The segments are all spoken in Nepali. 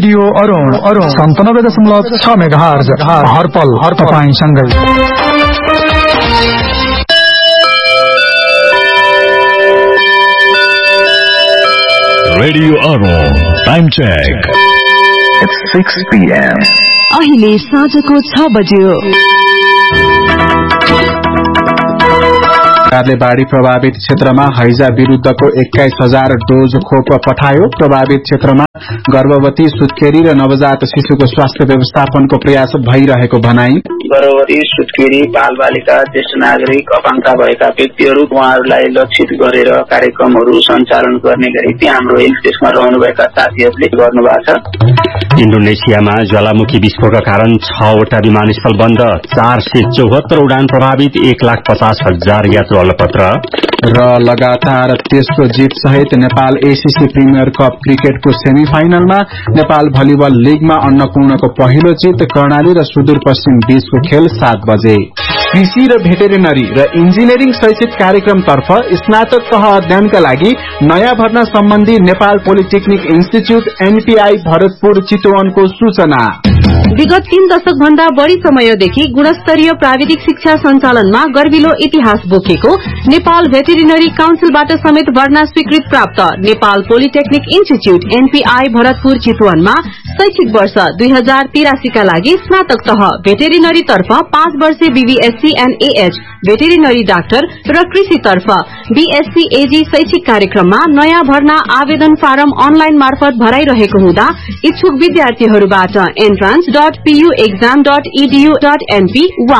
Radio Arun 97.6 megahertz हरपल तपाईंसँगै। Radio Arun time check. It's 6 p.m. अहिले साँझको 6 बज्यो। सरकारले बाढ़ी प्रभावित क्षेत्रमा हैजा विरूद्धको 21,000 डोज खोप पठायो। प्रभावित क्षेत्रमा गर्भवती, सुत्केरी र नवजात शिशुको स्वास्थ्य व्यवस्थापनको प्रयास भइरहेको भनाई। गर्भवती, सुत्केरी, बालबालिका, ज्येष्ठ नागरिक, अपाङ्गता भएका व्यक्तिहरू उहाँहरूलाई लक्षित गरेर कार्यक्रमहरू सञ्चालन गर्ने गरी त्यहाँ हाम्रो हेल्थ डेस्कमा रहनुभएका साथीहरूले गर्नुभएको छ। इन्डोनेसियामा ज्वालामुखी विस्फोटका कारण 6वटा विमानस्थल बन्द, 474 उडान प्रभावित, 1,50,000 यात्रु अलपत्र। र लगातार तेस्रो जित सहित नेपाल एसीसी प्रिमियर कप क्रिकेटको सेमिफाइनलमा नेपाल भलिबल लीगमा अन्नपूर्णको पहिलो जित। कर्णाली र सुदूरपश्चिम बीचको खेल 7 बजे। कृषि र भेटेरिनरी र इन्जिनियरिङ शैक्षिक कार्यक्रमतर्फ स्नातक तह अध्ययनका लागि नयाँ भर्ना सम्बन्धी Nepal polytechnic institute NPI Bharatpur चितवनको सूचना। विगत 3 दशक भन्दा बढ़ी समयदेखि गुणस्तरीय प्राविधिक शिक्षा सञ्चालनमा गर्विलो इतिहास बोकेको नेपाल भेटेरिनरी काउन्सिलबाट समेत भर्ना स्वीकृत प्राप्त Nepal polytechnic institute NPI Bharatpur चितवनमा शैक्षिक वर्ष 2083 का लागि स्नातक तह भेटेरिनरी तर्फ 5 वर्षे BVSc and AH veterinary doctor र कृषि तर्फ बीएससी एजी शैक्षिक कार्यक्रममा नयाँ भर्ना आवेदन फारम अनलाइन मार्फत भराइरहेको हुँदा इच्छुक विद्यार्थीहरूबाट entrance.puexam.edu.np वा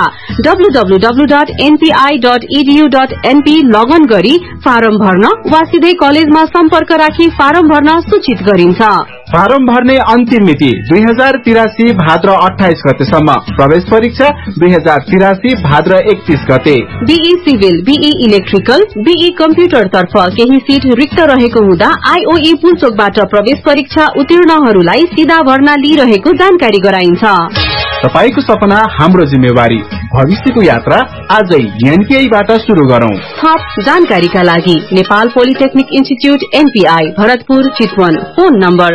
www.npi.edu.np लगन गरी फारम भर्न वा सिधै कलेजमा सम्पर्क राखी फारम भर्न सूचित गरिन्छ। फारम भर्ने अन्तिम मिति 2083 भाद्र 28 गतेसम्म। प्रवेश परीक्षा 2083 भाद्र 31 गते। Be civil, be electrical, be computer तर्फ केही सीट रिक्त रहेको हुँदा आईओई पुल्चोकबाट प्रवेश परीक्षा उत्तीर्णहरूलाई सीधा भर्ना लिइरहेको जानकारी गराइन्छ। तपाईको सपना हाम्रो जिम्मेवारी, भविष्यको यात्रा आजै एनपीआईबाट शुरू गरौं। थप जानकारीका लागि Nepal polytechnic institute NPI Bharatpur Chitwan, phone number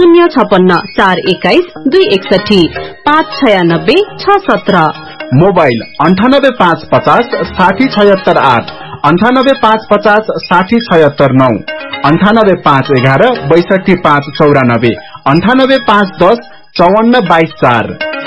056-421-261 596-617, mobile 98-550 6076 98-550 6076 98-511 62-594 98-510 54-22-4।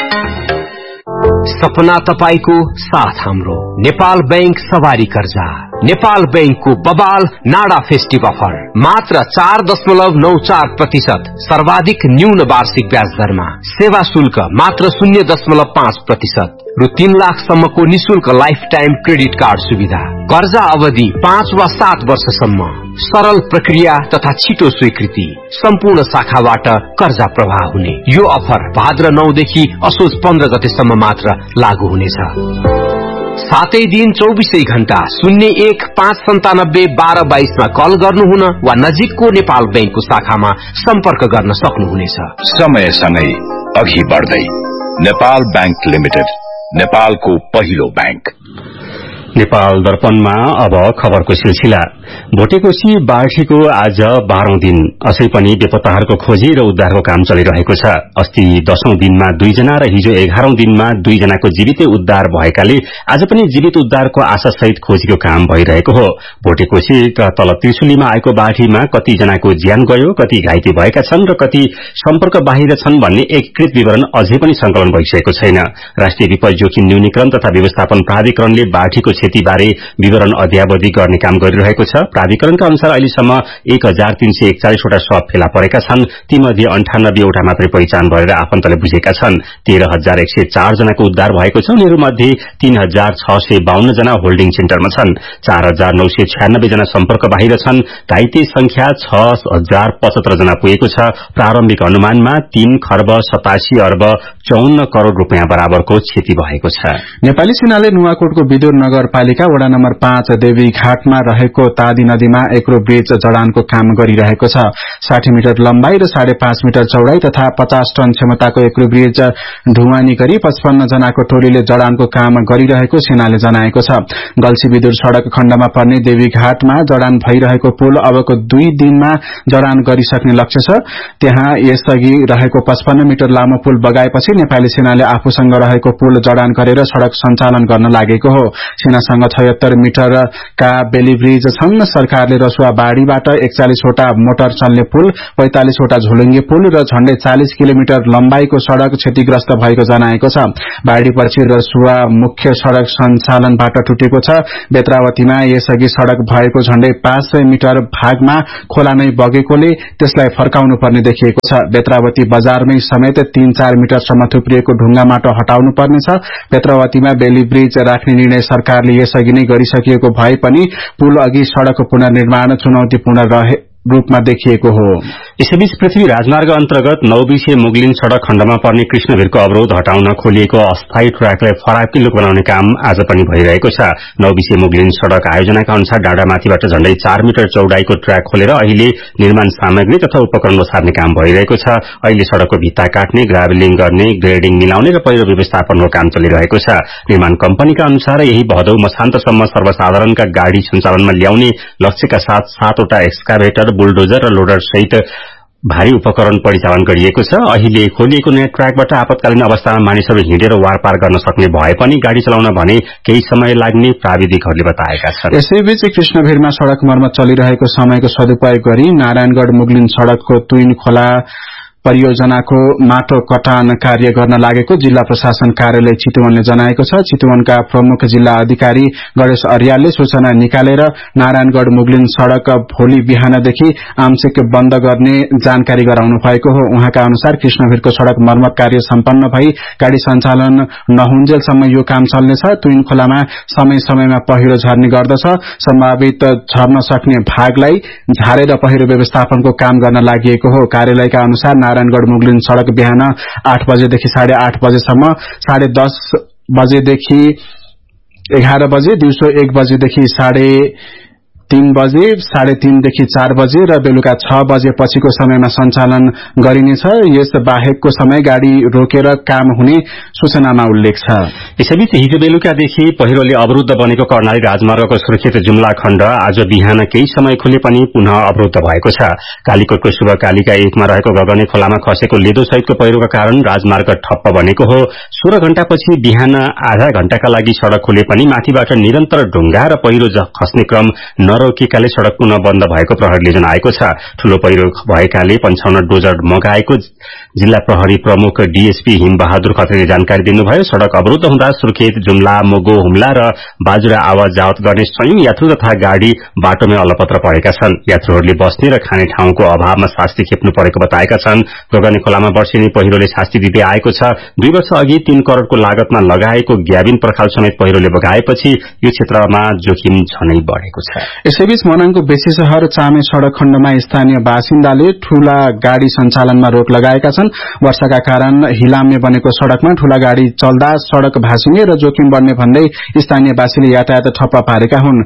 सपना तपाईको साथ हाम्रो। नेपाल बैंक सवारी कर्जा, नेपाल बैंकको बबाल नाडा फेस्टिभ अफर मात्र 4.94% सर्वाधिक न्यून वार्षिक ब्याज दरमा, सेवा शुल्क मात्र 0.5%, रु 3 लाखसम्मको निशुल्क लाइफ टाइम क्रेडिट कार्ड सुविधा, कर्जा अवधि 5 वा 7 वर्षसम्म, सरल प्रक्रिया तथा छिटो स्वीकृति, सम्पूर्ण शाखाबाट कर्जा प्रवाह हुने। यो अफर भाद्र 9 देखि असोज 15 गतेसम्म मात्र लागू हुनेछ। सातै दिन 24 घण्टा 01-597-1222 मा कल गर्नुहुन वा नजिकको नेपाल बैंकको शाखामा सम्पर्क गर्न सक्नुहुनेछ। समयसँगै अघि बढ्दै नेपाल बैंक लिमिटेड, नेपालको पहिलो बैंक। नेपाल दर्पणमा अब खबरको सिलसिला। भोटेकोशी बाढीको आज 12औं दिन, असै पनि बेपत्ताहरूको खोजी र उद्धारको काम चलिरहेको छ। अस्ति 10औं दिनमा 2 जना र हिजो 11औं दिनमा 2 जनाको जीवितै उद्धार भएकाले आज पनि जीवित उद्धारको आशासहित खोजीको काम भइरहेको हो। भोटेकोशीका तल त्रिशुलीमा आएको बाढीमा कति जनाको ज्यान गयो, कति घाइते भएका छन् र कति सम्पर्क बाहिर छन् भन्ने एकीकृत विवरण अझै पनि संकलन भइसकेको छैन। राष्ट्रिय विपद जोखिम न्यूनीकरण तथा व्यवस्थापन प्राधिकरणले बाढीको क्षतिबारे विवरण अध्यावधि गर्ने काम गरिरहेको छ। प्राधिकरणका अनुसार अहिलेसम्म 1341 वटा शव फेला परेका छन्। तीमध्ये 98 वटा मात्रै पहिचान भएर आफन्तले बुझेका छन्। 13,104 जनाको उद्धार भएको छ। उनीहरूमध्ये 3,652 जना होल्डिङ सेन्टरमा छन्। 4,996 जना सम्पर्क बाहिर छन्। घाइते संख्या 6,075 जना पुगेको छ। प्रारम्भिक अनुमानमा 3,87,54,54 करोड़ रूपियाँ बराबरको क्षति भएको छ। नेपाली सेनाले नुवाकोटको विदुर नगर नगरपालिका वडा नम्बर 5 देवीघाटमा रहेको तादी नदीमा एग्रो ब्रिज जडानको काम गरिरहेको छ। 60 मिटर लम्बाई र 5.5 मिटर चौड़ाई तथा 50 टन क्षमताको एग्रो ब्रिज ढुवानी गरी 55 जनाको टोलीले जडानको काम गरिरहेको सेनाले जनाएको छ। गल्सी विदुर सड़क खण्डमा पर्ने देवीघाटमा जडान भइरहेको पुल अबको 2 दिनमा जडान गरिसक्ने लक्ष्य छ। त्यहाँ यसअघि रहेको 55 मिटर लामो पुल बगाएपछि नेपाली सेनाले आफूसँग रहेको पुल जडान गरेर सड़क सञ्चालन गर्न लागेको हो। सेनासँग 76 मिटरका बेली ब्रिज छन्। सरकारले रसुवा बाढ़ीबाट 41 वटा मोटर चल्ने पुल, 45 वटा झोलुङ्गे पुल र झण्डै 40 किलोमिटर लम्बाईको सड़क क्षतिग्रस्त भएको जनाएको छ। बाढ़ीपछि रसुवा मुख्य सड़क सञ्चालनबाट टुटेको छ। बेत्रावतीमा यसअघि सड़क भएको झण्डै 500 मिटर भागमा खोला नै बगेकोले त्यसलाई फर्काउनु पर्ने देखिएको छ। बेत्रावती बजारमै समेत 3-4 मिटरसम्म थुप्रिएको ढुङ्गा माटो हटाउनु पर्नेछ। बेत्रावतीमा बेली ब्रिज राख्ने निर्णय सरकारले यसअघि नै गरिसकिएको भए पनि पुल अघि सड़क पुनर्निर्माण चुनौतीपूर्ण रूपमा देखिएको हो। यसैबीच पृथ्वी राजमार्ग अन्तर्गत 9 मुगलिन सड़क खण्डमा पर्ने कृष्णवीरको अवरोध हटाउन खोलिएको अस्थायी ट्र्याकलाई फराकिलो बनाउने काम आज पनि भइरहेको छ। 9 मुगलिन सड़क आयोजनाका अनुसार डाँडामाथिबाट झण्डै 4 मिटर चौड़ाईको ट्र्याक खोलेर अहिले निर्माण सामग्री तथा उपकरण ओसार्ने काम भइरहेको छ। अहिले सड़कको भित्ता काट्ने, ग्राभलिङ गर्ने, ग्रेडिङ मिलाउने र पहिरो व्यवस्थापनको काम चलिरहेको छ। निर्माण कम्पनीका अनुसार यही भदौ मसान्तसम्म सर्वसाधारणका गाड़ी सञ्चालनमा ल्याउने लक्ष्यका साथ 7 वटा एक्सकाभेटर, बुलडोजर र लोडर सहित भारी उपकरण परिचालन गरिएको छ। अहिले खोलिएको नयाँ ट्र्याकबाट आपतकालीन अवस्थामा मानिसहरू हिँडेर वारपार गर्न सक्ने भए पनि गाड़ी चलाउन भने केही समय लाग्ने प्राविधिकहरूले बताएका छन्। यसैबीच कृष्णवीरमा सड़क मर्मत चलिरहेको समयको सदुपयोग गरी नारायणगढ़ मुगलिन सड़कको तुइन खोला परियोजनाको माटो कटान कार्य गर्न लागेको जिल्ला प्रशासन कार्यालय चितवनले जनाएको छ। चितवनका प्रमुख जिल्ला अधिकारी गणेश अर्यालले सूचना निकालेर नारायणगढ़ मुगलिन सड़क भोलि बिहानदेखि आंशिक बन्द गर्ने जानकारी गराउनु भएको हो। उहाँका अनुसार कृष्णवीरको सड़क मर्मत कार्य सम्पन्न भई गाड़ी सञ्चालन नहुन्जेलसम्म यो काम चल्नेछ। तुइन खोलामा समय समयमा पहिरो झर्ने गर्दछ। सम्भावित झर्न सक्ने भागलाई झारेर पहिरो व्यवस्थापनको काम गर्न लागि हो। कार्यालयका अनुसार नारायणगढ़ मुगलिन सड़क बिहान 8 बजेदेखि 8:30 बजेसम्म, 10:30 बजेदेखि 11 बजे, दिउँसो 1 बजेदेखि 3:30 बजे, 3:30 देखि 4 बजे र बेलुका 6 बजे पछिको समयमा सञ्चालन गरिनेछ। यस बाहेकको समय गाड़ी रोकेर काम हुने सूचनामा उल्लेख छ। यसैबीच हिजो बेलुकादेखि पहिरोले अवरूद्ध बनेको कर्णाली राजमार्गको सुरक्षित जुम्ला खण्ड आज बिहान केही समय खुले पनि पुनः अवरूद्ध भएको छ। कालीकोटको शुभकालिका 1 मा रहेको गगने खोलामा खसेको लेदो सहितको पहिरोका कारण राजमार्ग ठप्प बनेको हो। 16 घण्टापछि बिहान आधा घण्टाका लागि सड़क खुले पनि माथिबाट निरन्तर ढुङ्गा र पहिरो खस्ने क्रम नरोकिएकाले सड़क पुनः बन्द भएको प्रहरीले जनाएको छ। ठूलो पहिरो भएकाले 55 डोजर मगाएको जिल्ला प्रहरी प्रमुख डीएसपी हिमबहादुर खत्रीले जानकारी दिनुभयो। सड़क अवरूद्ध हुँदा सुर्खेत, जुम्ला, मोगो, हुम्ला र बाजुरा आवाज जावत गर्ने स्वयं यात्रु तथा गाड़ी बाटोमै अलपत्र परेका छन्। यात्रुहरूले बस्ने र खाने ठाउँको अभावमा शास्ति खेप्नु परेको बताएका छन्। गगने खोलामा वर्षेनी पहिरोले शास्ति दिँदै आएको छ। 2 वर्ष अघि 3 करोड़को लागतमा लगाएको ग्याबिन पर्खाल समेत पहिरोले बगाएपछि यो क्षेत्रमा जोखिम झनै बढ़ेको छ। यसैबीच मनाङको बेसी शहर चामे सड़क खण्डमा स्थानीय बासिन्दाले ठूला गाड़ी सञ्चालनमा रोक लगाएका छन्। वर्षाका कारण हिलाम्य बनेको सड़कमा ठूला गाड़ी चल्दा सड़क भासिने र जोखिम बढ्ने भन्दै स्थानीयवासीले यातायात ठप्प पारेका हुन्।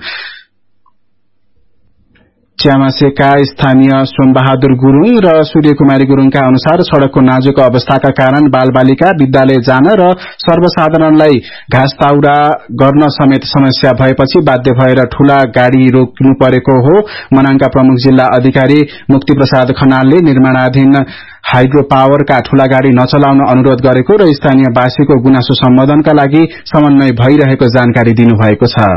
च्यामासेका स्थानीय सोमबहादुर गुरूङ र सूर्यकुमारी गुरूङका अनुसार सड़कको नाजुक अवस्थाका कारण बालबालिका विद्यालय जान र सर्वसाधारणलाई घाँस ताउरा गर्न समेत समस्या भएपछि बाध्य भएर ठूला गाड़ी रोक्नु परेको हो। मनाङका प्रमुख जिल्ला अधिकारी मुक्ति प्रसाद खनालले निर्माणाधीन हाइड्रो पावरका ठूला गाड़ी नचलाउन अनुरोध गरेको र स्थानीयवासीको गुनासो सम्बोधनका लागि समन्वय भइरहेको जानकारी दिनुभएको छ।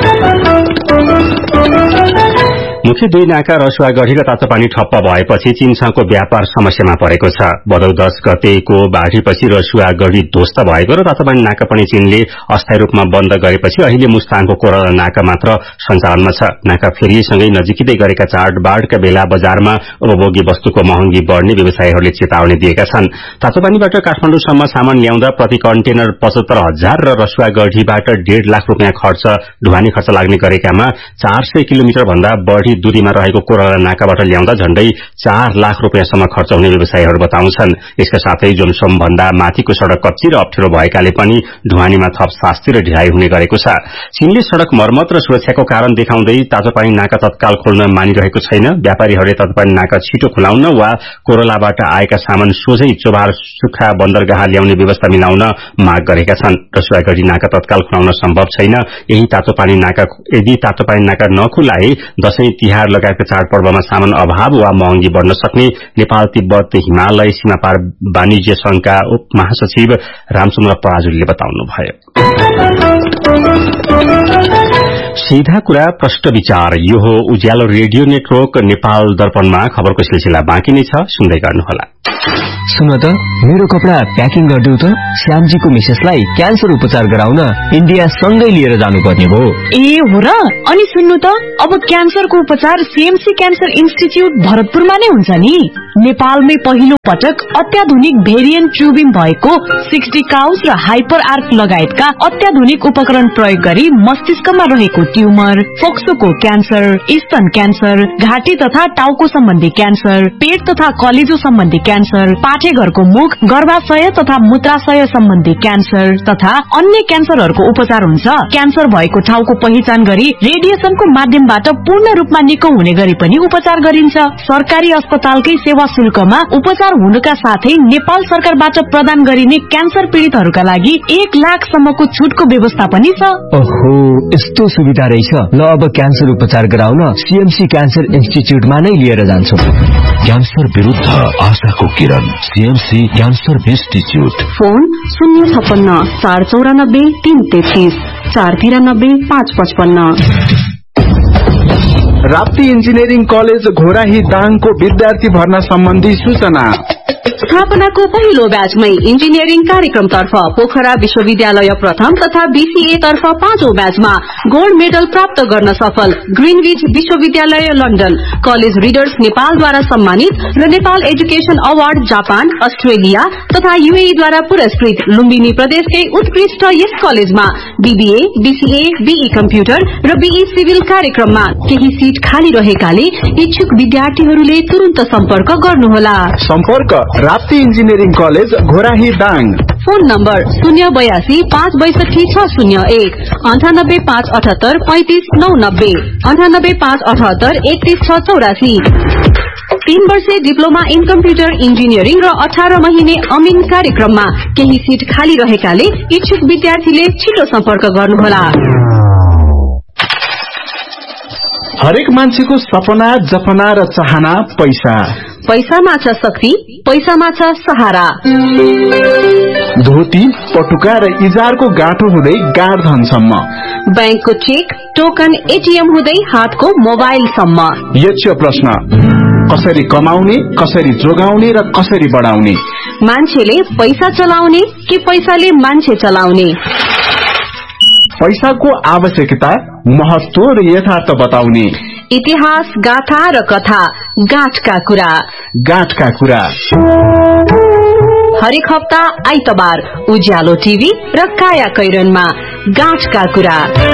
मुख्य 2 नाका रसुवागढ़ी र तातोपानी ठप्प भएपछि चीनसँगको व्यापार समस्यामा परेको छ। भदौ 10 गतेको बाढ़ीपछि रसुवागढ़ी ध्वस्त भएको र तातोपानी नाका पनि चीनले अस्थायी रूपमा बन्द गरेपछि अहिले मुस्ताङको कोरला नाका मात्र सञ्चालनमा छ। नाका फेरिएसँगै नजिकै गरेका चाडबाडका बेला बजारमा उपभोग्य वस्तुको महँगी बढ़ने व्यवसायीहरूले चेतावनी दिएका छन्। तातोपानीबाट काठमाडौँसम्म सामान ल्याउँदा प्रति कन्टेनर 75,000 र रसुवागढ़ीबाट 1.5 लाख रुपियाँ ढुवानी खर्च लाग्ने गरेकामा 400 किलोमिटर भन्दा बढ़ी दूरीमा रहेको कोरला नाकाबाट ल्याउँदा झण्डै 4 लाख रुपियाँसम्म खर्च हुने व्यवसायीहरू बताउँछन्। यसका साथै जोमसोम भन्दा माथिको सड़क कच्ची र अप्ठ्यारो भएकाले पनि ढुवानीमा थप शास्ति र ढिलाइ हुने गरेको छ। चीनले सड़क मर्मत र सुरक्षाको कारण देखाउँदै तातोपानी नाका तत्काल खोल्न मानिरहेको छैन। व्यापारीहरूले तातोपानी नाका छिटो खुलाउन वा कोरलाबाट आएका सामान सोझै चोभार सुक्खा बन्दरगाह ल्याउने व्यवस्था मिलाउन माग गरेका छन्। रसुवागढ़ी नाका तत्काल खुलाउन सम्भव छैन। यदि तातोपानी नाका नखुलाए दशैं तिहार लगायतका चाडपर्वमा सामान अभाव वा महँगी बढ़न सक्ने नेपाल तिब्बत हिमालय सीमापार वाणिज्य संघका उप महासचिव रामचन्द्र पराजुलीले बताउनुभयो। सीधा कुरा प्रश्न विचार, यो हो उज्यालो रेडियो नेटवर्क नेपाल दर्पणमा खबरको सिलसिला बाँकी नै छ, सुन्दै गर्नुहोला। सुन त, मेरो कपडा प्याकिङ गरिदेऊ त। श्यामजीको मिसेसलाई क्यान्सर उपचार गराउन इन्डिया सँगै लिएर जानुपर्ने भयो। ए हो र? अनि सुन्नु त, अब क्यान्सरको उपचार सीएमसी क्यान्सर इन्स्टिच्यूट भरतपुरमा नै हुन्छ नि। नेपालमै पहिलो पटक अत्याधुनिक भेरिएन्ट ट्युबिङ भएको 60 काउस र हाइपर आर्क लगायतका अत्याधुनिक उपकरण प्रयोग गरी मस्तिष्कमा रहेको ट्युमर, फोक्सोको क्यान्सर, स्तन क्यान्सर, घाँटी तथा टाउको सम्बन्धी क्यान्सर, पेट तथा कलेजो सम्बन्धी क्यान्सर, पाठेघरको मुख, गर्भाशय तथा मूत्राशय सम्बन्धी क्यान्सर तथा अन्य क्यान्सरहरूको उपचार हुन्छ। क्यान्सर भएको ठाउँको पहिचान गरी रेडिएसनको माध्यमबाट पूर्ण रूपमा निको हुने गरी पनि उपचार गरिन्छ। सरकारी अस्पतालकै सेवा शुल्कमा उपचार हुनुका साथै नेपाल सरकारबाट प्रदान गरिने क्यान्सर पीड़ितहरूका लागि 1 लाखसम्मको छुटको व्यवस्था पनि छ। ओहो, यस्तो सुविधा रहेछ। ल अब क्यान्सर उपचार गराउन सीएमसी क्यान्सर इन्स्टिच्यूटमा नै लिएर जान्छु। क्यान्सर विरुद्ध आशाको किरण, CMC cancer institute. Phone 056 494 333 493 555। Rapti engineering college Ghorahi दाङको विद्यार्थी भर्ना सम्बन्धी सूचना। स्थापनाको पहिलो ब्याचमै इन्जिनियरिङ कार्यक्रमतर्फ पोखरा विश्वविद्यालय प्रथम तथा बीसीए तर्फ 5औं ब्याचमा गोल्ड मेडल प्राप्त गर्न सफल ग्रीनविच विश्वविद्यालय लन्डन, कलेज रिडर्स नेपालद्वारा सम्मानित र Nepal education award Japan, Australia तथा यूएईद्वारा पुरस्कृत लुम्बिनी प्रदेशकै उत्कृष्ट यस कलेजमा बीबीए, बीसीए, बीई कम्प्युटर र बीई सिभिल कार्यक्रममा केही सीट खाली रहेकाले इच्छुक विद्यार्थीहरूले तुरन्त सम्पर्क गर्नुहोला। सम्पर्क Rapti engineering college Ghorahi Dang. Phone number 082 562 601 98 578 35 990 98 578 31 684। 3 वर्षे डिप्लोमा इन कम्प्युटर इन्जिनियरिङ र 18 महिने अमिन कार्यक्रममा केही सीट खाली रहेकाले इच्छुक विद्यार्थीले छिटो सम्पर्क गर्नुहोला। हरेक मान्छेको सपना, जपना र चाहना पैसा। पैसामा छ शक्ति, पैसामा छ सहारा। धोती, पटुका र इजारको गाँठो हुँदै गाड धनसम्म, बैंकको चेक, टोकन, एटीएम हुँदै हातको मोबाइलसम्म। यक्ष प्रश्न, कसरी कमाउने, कसरी जोगाउने र कसरी बढाउने? मान्छेले पैसा चलाउने कि पैसाले मान्छे चलाउने? पैसाको आवश्यकता, महत्व र यथार्थ बताउने। इतिहास, गाथा र कथा, गाँठका कुरा। गाँठका कुरा हरेक हप्ता आइतबार उज्यालो टिभी र काया कैरनमा गाँठका कुरा।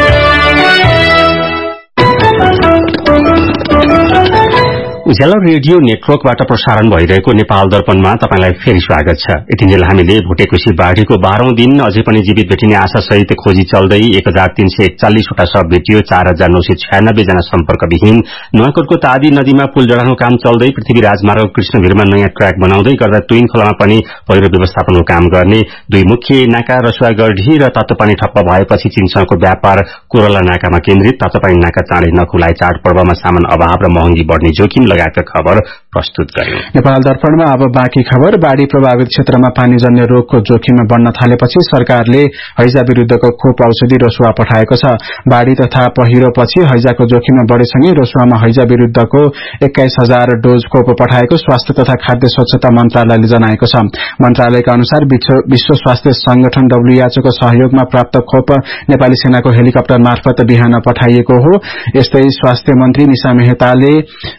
उज्यालो रेडियो नेटवर्कबाट प्रसारण भइरहेको नेपाल दर्पणमा तपाईलाई फेरि स्वागत छ। यतिन्जेल हामीले भुटेकोशी बाढीको 12औं दिन अझै पनि जीवित भेटिने आशा सहित खोजी चल्दै 1341 वटा शव भेटियो। 4996 जना सम्पर्कविहीन। नुवाकोटको तादी नदीमा पुल जडाउनु काम चल्दै। पृथ्वी राजमार्ग कृष्णभिरमा नयाँ ट्र्याक बनाउँदै गर्दा तुइन खोलामा पनि पहिरो व्यवस्थापनको काम गर्ने। 2 मुख्य नाका रसुवागढ़ी र तातोपानी ठप्प भएपछि चीनसँगको व्यापार कोरला नाकामा केन्द्रित। तातोपानी नाका चाँडै नखुलाए चाडपर्वमा सामान अभाव र महँगी बढ़ने जोखिम लगायतका खबर प्रस्तुत गर्यो। नेपाल दर्पणमा अब बाँकी खबर। बाढ़ी प्रभावित क्षेत्रमा पानीजन्य रोगको जोखिम बढ़न थालेपछि सरकारले हैजा विरूद्धको खोप औषधि रसुवा पठाएको छ। बाढ़ी तथा पहिरोपछि हैजाको जोखिम बढ़ेसँगै रसुवामा हैजा विरूद्धको 21,000 डोज खोप पठाएको स्वास्थ्य तथा खाद्य स्वच्छता मन्त्रालयले जनाएको छ। मन्त्रालयका अनुसार विश्व स्वास्थ्य संगठन WHO को सहयोगमा प्राप्त खोप नेपाली सेनाको हेलिकप्टर मार्फत बिहान पठाइएको हो। यस्तै स्वास्थ्य मन्त्री निशा मेहताले बाढ़ी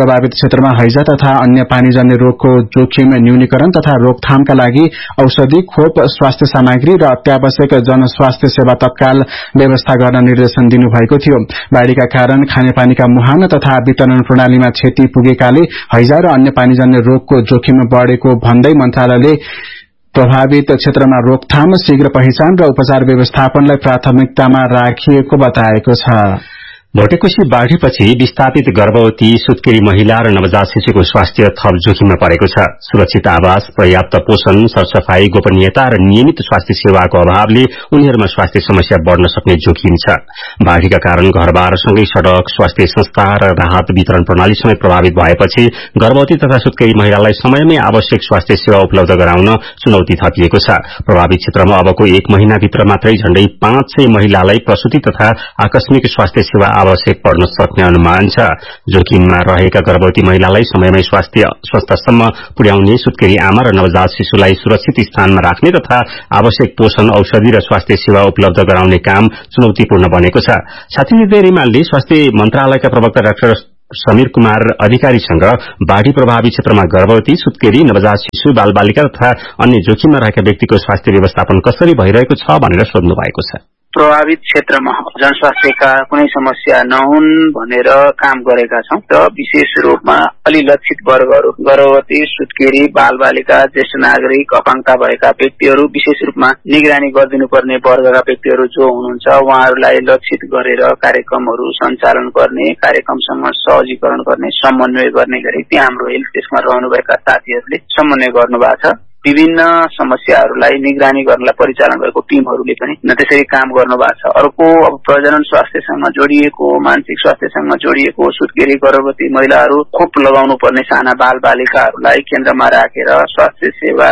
प्रभावित क्षेत्रमा हैजा तथा अन्य पानीजन्य रोगको जोखिम न्यूनीकरण तथा रोकथामका लागि औषधि, खोप, स्वास्थ्य सामग्री र अत्यावश्यक जनस्वास्थ्य सेवा तत्काल व्यवस्था गर्न निर्देशन दिनुभएको थियो। बाढ़ीका कारण खानेपानीका मुहान तथा वितरण प्रणालीमा क्षति पुगेकाले हैजा र अन्य पानीजन्य रोगको जोखिम बढ़ेको भन्दै मन्त्रालयले प्रभावित क्षेत्रमा रोकथाम, शीघ्र पहिचान र उपचार व्यवस्थापनलाई प्राथमिकतामा राखिएको बताएको छ। भोटेकोशी बाढ़ीपछि विस्थापित गर्भवती, सुत्केरी महिला र नवजात शिशुको स्वास्थ्य थप जोखिममा परेको छ। सुरक्षित आवास, पर्याप्त पोषण, सरसफाई, गोपनीयता र नियमित स्वास्थ्य सेवाको अभावले उनीहरूमा स्वास्थ्य समस्या बढ़न सक्ने जोखिम छ। बाढ़ीका कारण घरबारसँगै सड़क, स्वास्थ्य संस्था र राहत वितरण प्रणाली समेत प्रभावित भएपछि गर्भवती तथा सुत्केरी महिलालाई समयमै आवश्यक स्वास्थ्य सेवा उपलब्ध गराउन चुनौती थपिएको छ। प्रभावित क्षेत्रमा अबको 1 महिनाभित्र मात्रै झण्डै 500 महिलालाई प्रसूति तथा आकस्मिक स्वास्थ्य सेवा आवश्यक पर्न सक्ने अनुमान छ। जोखिममा रहेका गर्भवती महिलालाई समयमै स्वास्थ्य संस्थासम्म पुर्याउने, सुत्केरी आमा र नवजात शिशुलाई सुरक्षित स्थानमा राख्ने तथा आवश्यक पोषण, औषधि र स्वास्थ्य सेवा उपलब्ध गराउने काम चुनौतीपूर्ण बनेको छ। साथै रिमालले स्वास्थ्य मन्त्रालयका प्रवक्ता डाक्टर समीर कुमार अधिकारीसँग बाढ़ी प्रभावित क्षेत्रमा गर्भवती, सुत्केरी, नवजात शिशु, बालबालिका तथा अन्य जोखिममा रहेका व्यक्तिको स्वास्थ्य व्यवस्थापन कसरी भइरहेको छ भनेर सोध्नु भएको छ। प्रभावित क्षेत्रमा जनस्वास्थ्यका कुनै समस्या नहुन् भनेर काम गरेका छौं र विशेष रूपमा अलि लक्षित वर्गहरू, गर्भवती, सुत्केरी, बालबालिका, ज्येष्ठ नागरिक, अपाङ्गता भएका व्यक्तिहरू, विशेष रूपमा निगरानी गरिदिनुपर्ने वर्गका व्यक्तिहरू जो हुनुहुन्छ उहाँहरूलाई लक्षित गरेर कार्यक्रमहरू सञ्चालन गर्ने, कार्यक्रमसँग सहजीकरण गर्ने, समन्वय गर्ने गरी त्यहाँ हाम्रो हेल्थ डेस्कमा रहनुभएका साथीहरूले समन्वय गर्नुभएको छ। विभिन्न समस्याहरूलाई निगरानी गर्नलाई परिचालन भएको टिमहरूले पनि त्यसरी काम गर्नुभएको छ। अर्को अब प्रजनन स्वास्थ्यसँग जोडिएको, मानसिक स्वास्थ्यसँग जोडिएको सुत्केरी गर्भवती महिलाहरू, खोप लगाउनु पर्ने साना बालबालिकाहरूलाई केन्द्रमा राखेर स्वास्थ्य सेवा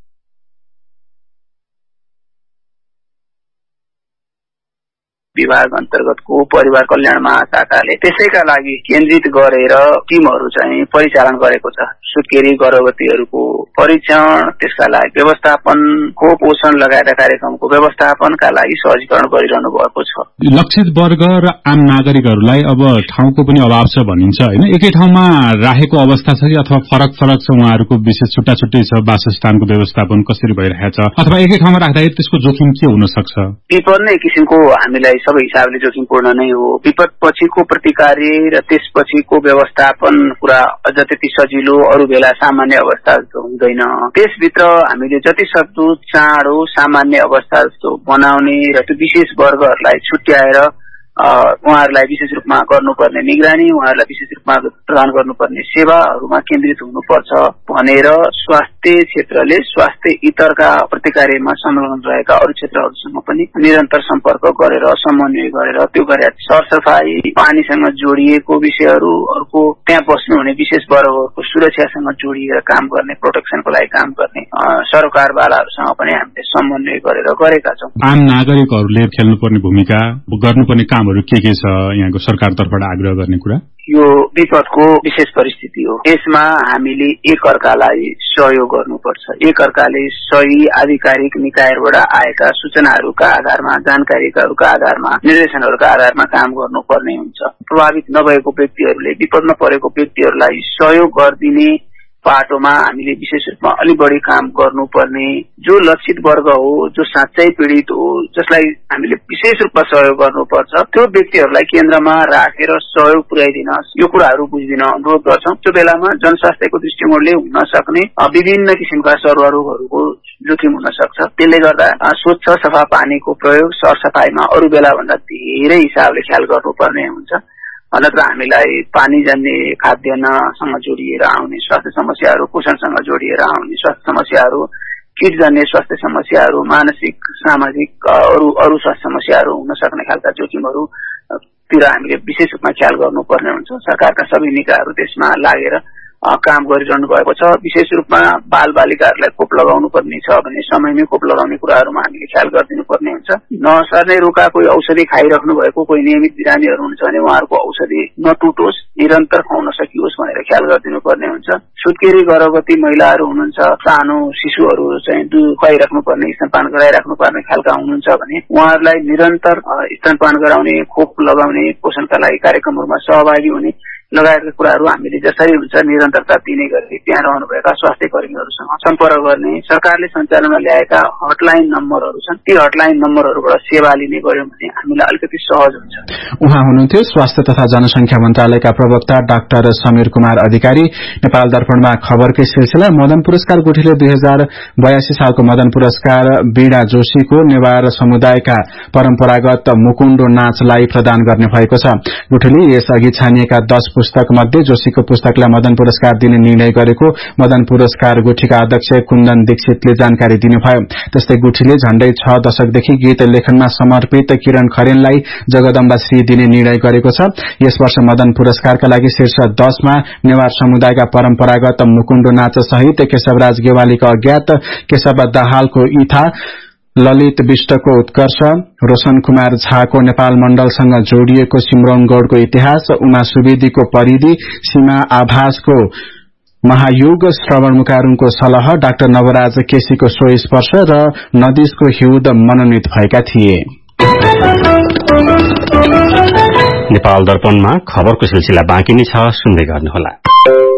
विभाग अन्तर्गतको परिवार कल्याण महाशाखाले त्यसैका लागि केन्द्रित गरेर टिमहरू चाहिँ परिचालन गरेको छ। सुत्केरी गर्भवतीहरूको परीक्षण, त्यसका लागि व्यवस्थापनको पोषण लगायतका कार्यक्रमको व्यवस्थापनका लागि सहजीकरण गरिरहनु भएको छ। लक्षित वर्ग र आम नागरिकहरूलाई अब ठाउँको पनि अभाव छ भनिन्छ हैन? एकै ठाउँमा राखेको अवस्था छ कि अथवा फरक फरक छ, उहाँहरूको विशेष छुट्टा छुट्टै छ, वासस्थानको व्यवस्थापन कसरी भइरहेछ अथवा एकै ठाउँमा राख्दाखेरि त्यसको जोखिम के हुन सक्छ? विपद नै किसिमको हामीलाई सबै हिसाबले जोखिमपूर्ण नै हो। विपद पछिको प्रतिकार र त्यसपछिको व्यवस्थापन कुरा अझ त्यति सजिलो, अरू बेला सामान्य अवस्था जस्तो हुँदैन। त्यसभित्र हामीले जति सक्दो चाँडो सामान्य अवस्था जस्तो बनाउने र त्यो विशेष वर्गहरूलाई छुट्याएर उहाँहरूलाई विशेष रूपमा गर्नुपर्ने निगरानी, उहाँहरूलाई विशेष रूपमा प्रदान गर्नुपर्ने सेवाहरूमा केन्द्रित हुनुपर्छ भनेर स्वास्थ्य क्षेत्रले स्वास्थ्य इतरका प्रतिकार्यमा संलग्न रहेका अरू क्षेत्रहरूसँग पनि निरन्तर सम्पर्क गरेर समन्वय गरेर त्यो गरे सरसफाई, पानीसँग जोडिएको विषयहरू, अर्को त्यहाँ बस्नुहुने विशेष वर्गहरूको सुरक्षासँग जोडिएर काम गर्ने, प्रोटेक्सनको लागि काम गर्ने सरकारवालाहरूसँग पनि हामीले समन्वय गरेर गरेका छौँ। आम नागरिकहरूले खेल्नुपर्ने भूमिका, गर्नुपर्ने काम के छ यहाँको सरकार तर्फबाट आग्रह गर्ने कुरा? यो विपदको विशेष परिस्थिति हो। यसमा हामीले एकअर्कालाई सहयोग गर्नुपर्छ। एकअर्काले सही आधिकारिक निकायबाट आएका सूचनाहरूका आधारमा, जानकारीहरूका आधारमा, निर्देशनहरूका आधारमा काम गर्नुपर्ने हुन्छ। प्रभावित नभएको व्यक्तिहरूले, विपदमा परेको व्यक्तिहरूलाई सहयोग गरिदिने पाटोमा हामीले विशेष रूपमा अलि बढी काम गर्नुपर्ने, जो लक्षित वर्ग हो, जो साँच्चै पीड़ित हो, जसलाई हामीले विशेष रूपमा सहयोग गर्नुपर्छ, त्यो व्यक्तिहरूलाई केन्द्रमा राखेर सहयोग पुर्याइदिन, यो कुराहरू बुझिदिन अनुरोध गर्छौं। त्यो बेलामा जनस्वास्थ्यको दृष्टिकोणले हुन सक्ने विभिन्न किसिमका सरवारूहरूको जोखिम हुन सक्छ। त्यसले गर्दा स्वच्छ सफा पानीको प्रयोग, सरसफाईमा अरू बेला भन्दा धेरै हिसाबले ख्याल गर्नुपर्ने हुन्छ। नत्र हामीलाई पानीजन्य खाद्यान्नसँग जोडिएर आउने स्वास्थ्य समस्याहरू, पोषणसँग जोडिएर आउने स्वास्थ्य समस्याहरू, कीटजन्य स्वास्थ्य समस्याहरू, मानसिक सामाजिक अरू स्वास्थ्य समस्याहरू हुन सक्ने खालका जोखिमहरूतिर हामीले विशेष रूपमा ख्याल गर्नुपर्ने हुन्छ। सरकारका सबै निकायहरू त्यसमा लागेर काम गरिरहनु भएको छ। विशेष रूपमा बालबालिकाहरूलाई खोप लगाउनु पर्ने छ भने समयमै खोप लगाउने कुराहरूमा हामीले ख्याल गरिदिनु पर्ने हुन्छ। नसर्ने रोका कोही औषधि खाइराख्नु भएको कोही नियमित बिरामीहरू हुन्छ भने उहाँहरूको औषधि नटुटोस्, निरन्तर खुवाउन सकियोस् भनेर ख्याल गरिदिनु पर्ने हुन्छ। सुत्केरी गर्भवती महिलाहरू हुनुहुन्छ, सानो शिशुहरू चाहिँ दुध खुवाइराख्नु पर्ने, स्तनपान गराइराख्नु पर्ने खालका हुनुहुन्छ भने उहाँहरूलाई निरन्तर स्तनपान गराउने, खोप लगाउने, पोषणका लागि कार्यक्रमहरूमा सहभागी हुने, लगायतका कुराहरू हामीले जसरी हुन्छ निरन्तरता दिने गरी त्यहाँ रहनुभएका स्वास्थ्य कर्मीहरूसँग सम्पर्क गर्ने, सरकारले सञ्चालनमा ल्याएका हटलाइन नम्बरहरू छन्, ती हटलाइन नम्बरहरूबाट सेवा लिने गर्यौं भने हामीलाई अलिकति सहज हुन्छ। उहाँ हुनुहुन्थ्यो स्वास्थ्य तथा जनसंख्या मन्त्रालयका प्रवक्ता डाक्टर समीर कुमार अधिकारी। नेपाल दर्पणमा खबरकै सिलसिला मदन पुरस्कार गुठीले 2082 सालको मदन पुरस्कार वीणा जोशीको नेवार समुदायका परम्परागत मुकुण्डो नाचलाई प्रदान गर्ने भएको छ। गुठीले यसअघि छानिएका 10 पुस्तक मध्ये जोशीको पुस्तकलाई मदन पुरस्कार दिने निर्णय गरेको मदन पुरस्कार गुठीका अध्यक्ष कुन्दन दीक्षितले जानकारी दिनुभयो। त्यस्तै गुठीले झण्डै 6 दशकदेखि गीत लेखनमा समर्पित किरण खरेललाई जगदम्बा श्री दिने निर्णय गरेको छ। यस वर्ष मदन पुरस्कारका लागि शीर्ष 10 मा नेवार समुदायका परम्परागत मुकुण्डो नाच सहित केशवराज गेवालीको अज्ञात, केशव दाहालको इथा, ललित विष्टको उत्कर्ष, रोशन कुमार झाको नेपाल मण्डलसँग जोडिएको सिमरौन गौड़को इतिहास, उमा सुवेदीको परिधि, सीमा आभासको महायुग, श्रवण मुकारुङको सलह, डाक्टर नवराज केसीको सो स्पर्श र नदीसको हिउद मनोनित भएका थिए। नेपाल दर्पणमा खबरको सिलसिला बाँकी नै छ, सुन्दै गर्नुहोला।